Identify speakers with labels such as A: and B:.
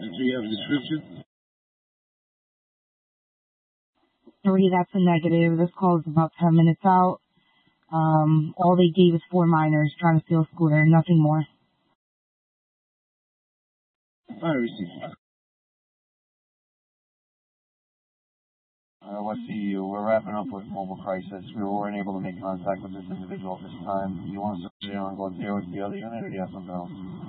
A: Do you have a description?
B: 3, that's a negative. This call is about 10 minutes out. All they gave is 4 minors trying to steal a scooter, nothing more.
A: I received.
C: What's CEU? We're wrapping up with mobile crisis. We weren't able to make contact with this individual at this time. Do you want us to stay on and go there with the other unit, or do you have something else?